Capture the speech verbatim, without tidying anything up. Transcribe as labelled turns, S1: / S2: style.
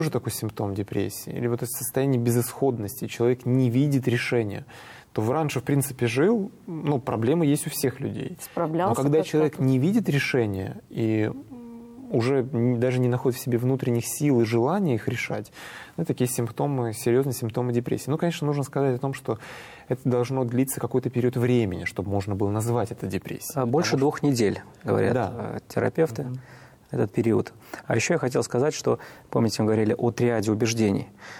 S1: тоже такой симптом депрессии. Или вот это состояние безысходности, человек не видит решения. То раньше, в принципе, жил, ну, проблемы есть у всех людей.
S2: Справлялся.
S1: Но когда человек не видит решения и уже даже не находит в себе внутренних сил и желания их решать, ну, такие симптомы, серьезные симптомы депрессии. Ну, конечно, нужно сказать о том, что это должно длиться какой-то период времени, чтобы можно было назвать это депрессией.
S3: Больше двух что... недель, говорят
S1: да.
S3: терапевты, mm-hmm. этот период. А еще я хотел сказать, что, помните, мы говорили о триаде убеждений.